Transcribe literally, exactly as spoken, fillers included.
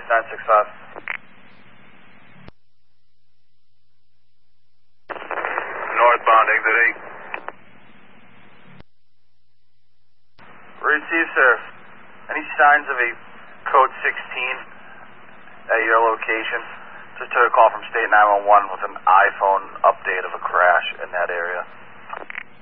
nine six five. Northbound, exit eight. Received, sir. Any signs of a code sixteen at your location? Just took a call from State nine one one with an iPhone update of a crash in that area.